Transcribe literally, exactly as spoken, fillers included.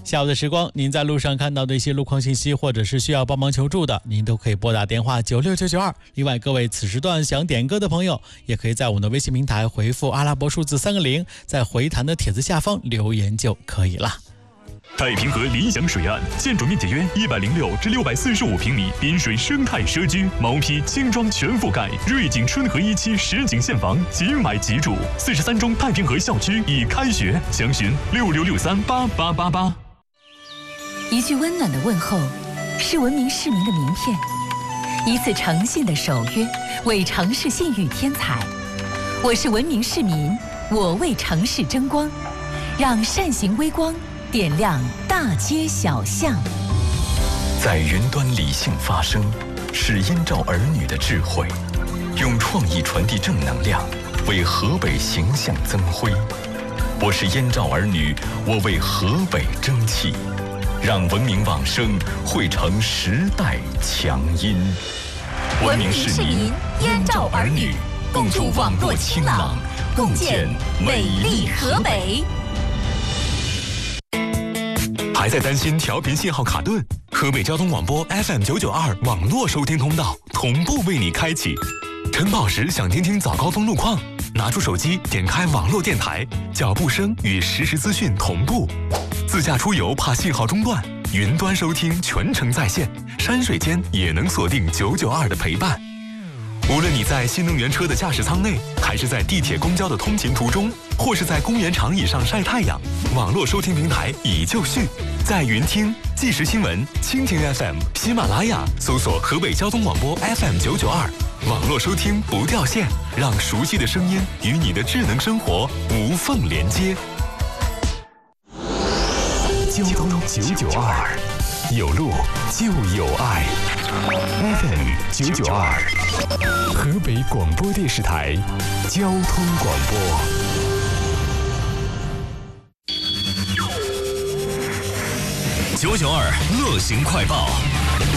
下午的时光，您在路上看到的一些路况信息，或者是需要帮忙求助的，您都可以拨打电话九六九九二。另外，各位此时段想点歌的朋友，也可以在我们的微信平台回复阿拉伯数字三个零，在回弹的帖子下方留言就可以了。 太平河理想水岸，建筑面积约一百零六至六百四十五平米，滨水生态社区，毛坯轻装全覆盖，瑞景春和一期实景现房，即买即住。四十三中太平河校区已开学，详询六六六三八八八八。 一句温暖的问候，是文明市民的名片；一次诚信的守约，为城市信誉添彩。我是文明市民，我为城市争光，让善行微光点亮大街小巷。 在云端理性发声，是燕赵儿女的智慧，用创意传递正能量，为河北形象增辉。我是燕赵儿女，我为河北争气，让文明往声汇成时代强音。 文明市民，燕赵儿女，共筑网络清朗，共建美丽河北。 还在担心调频信号卡顿？河北交通广播 F M 九九二网络收听通道同步为你开启。晨跑时想听听早高峰路况，拿出手机点开网络电台，脚步声与实时资讯同步。自驾出游怕信号中断，云端收听全程在线，山水间也能锁定九九二的陪伴。无论你在新能源车的驾驶舱内，还是在地铁公交的通勤途中，或是在公园长椅上晒太阳，网络收听平台已就绪。在云听、即时新闻、蜻蜓 F M、喜马拉雅搜索河北交通广播 F M 九九二，网络收听不掉线，让熟悉的声音与你的智能生活无缝连接。 交通九九二，有路就有爱。F M 九九二，河北广播电视台交通广播。 九九二乐行快报。